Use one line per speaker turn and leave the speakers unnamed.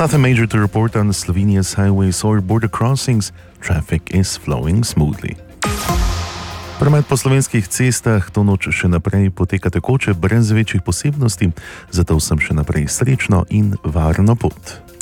Nothing major to report on Slovenia's highways or border crossings. Traffic is flowing smoothly. Promet po slovenskih cestah to noč še naprej poteka tekoče, brez večjih posebnosti, zato vsem še naprej srečno in varno pot.